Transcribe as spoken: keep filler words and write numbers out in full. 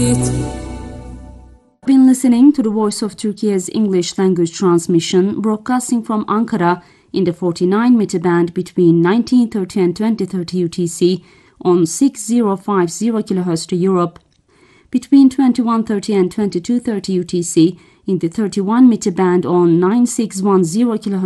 Been listening to the Voice of Turkey's English language transmission, broadcasting from Ankara in the forty-nine meter band between nineteen thirty and twenty thirty U T C on six thousand fifty kilohertz to Europe, between twenty-one thirty and twenty-two thirty U T C in the thirty-one meter band on nine thousand six hundred ten kilohertz